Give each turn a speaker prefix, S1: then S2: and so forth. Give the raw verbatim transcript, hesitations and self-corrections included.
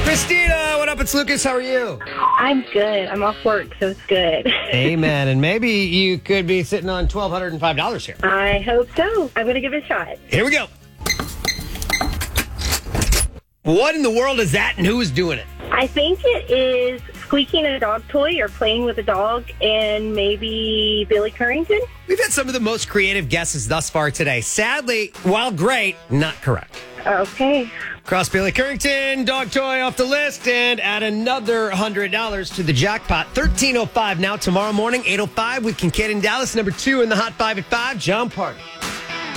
S1: Christina, what up? It's Lucas. How are you?
S2: I'm good. I'm off work, so it's good.
S1: Amen. And maybe you could be sitting on one thousand two hundred five dollars here.
S2: I hope so. I'm going to give it a shot.
S1: Here we go. What in the world is that, and who is doing it?
S2: I think it is squeaking a dog toy or playing with a dog, and maybe Billy Currington.
S1: We've had some of the most creative guesses thus far today. Sadly, while great, not correct.
S2: Okay.
S1: Cross Billy Currington, dog toy off the list, and add another one hundred dollars to the jackpot. thirteen oh five now, tomorrow morning, eight oh five with Kincaid in Dallas, number two in the Hot five at five, John Party.